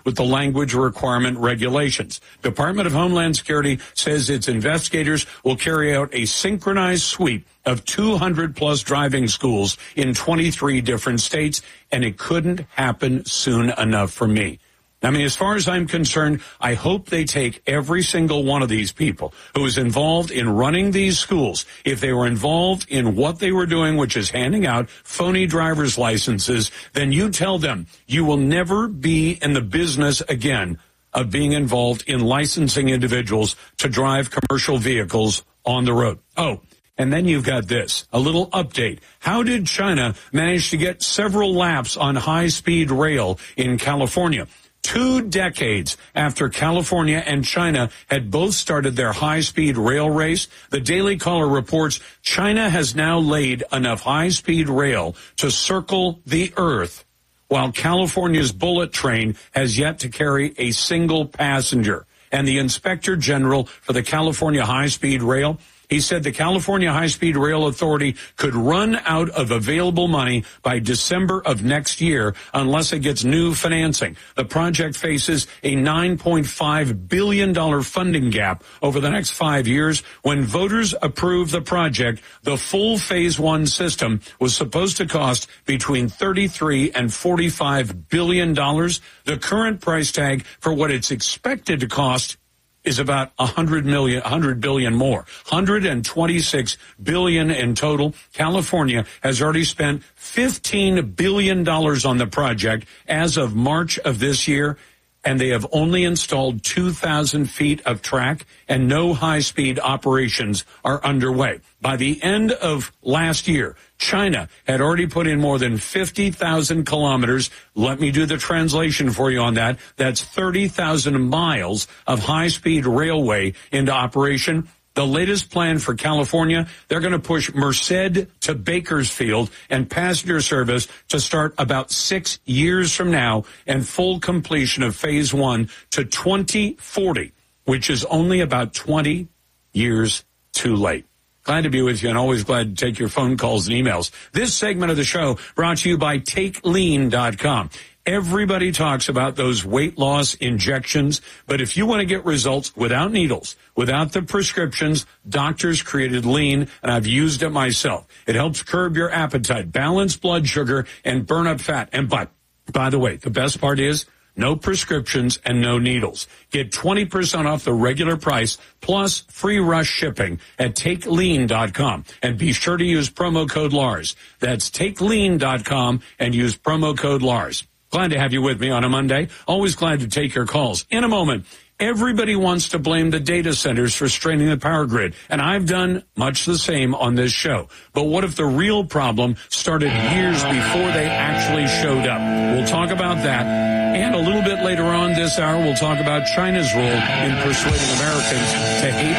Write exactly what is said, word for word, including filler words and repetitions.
with the language requirement regulations. Department of Homeland Security says its investigators will carry out a synchronized sweep of two hundred plus driving schools in twenty-three different states, and it couldn't happen soon enough for me. I mean, as far as I'm concerned, I hope they take every single one of these people who was involved in running these schools. If they were involved in what they were doing, which is handing out phony driver's licenses, then you tell them you will never be in the business again of being involved in licensing individuals to drive commercial vehicles on the road. Oh, and then you've got this, a little update. How did China manage to get several laps on high-speed rail in California? Two decades after California and China had both started their high-speed rail race, the Daily Caller reports China has now laid enough high-speed rail to circle the Earth, while California's bullet train has yet to carry a single passenger. And the Inspector General for the California High-Speed Rail, he said the California High-Speed Rail Authority could run out of available money by December of next year unless it gets new financing. The project faces a nine point five billion dollars funding gap over the next five years. When voters approved the project, the full phase one system was supposed to cost between thirty-three and forty-five billion dollars. The current price tag for what it's expected to cost is about one hundred million, one hundred billion more. one hundred twenty-six billion in total. California has already spent fifteen billion dollars on the project as of March of this year, and they have only installed two thousand feet of track, and no high-speed operations are underway. By the end of last year, China had already put in more than fifty thousand kilometers. Let me do the translation for you on that. That's thirty thousand miles of high-speed railway into operation. The latest plan for California, they're going to push Merced to Bakersfield and passenger service to start about six years from now, and full completion of phase one to twenty forty, which is only about twenty years too late. Glad to be with you, and always glad to take your phone calls and emails. This segment of the show brought to you by Take Lean dot com. Everybody talks about those weight loss injections, but if you want to get results without needles, without the prescriptions, doctors created Lean, and I've used it myself. It helps curb your appetite, balance blood sugar, and burn up fat. And by, by the way, the best part is no prescriptions and no needles. Get twenty percent off the regular price plus free rush shipping at Take Lean dot com. And be sure to use promo code Lars. That's Take Lean dot com and use promo code Lars. Glad to have you with me on a Monday. Always glad to take your calls. In a moment, everybody wants to blame the data centers for straining the power grid, and I've done much the same on this show. But what if the real problem started years before they actually showed up? We'll talk about that. And a little bit later on this hour, we'll talk about China's role in persuading Americans to hate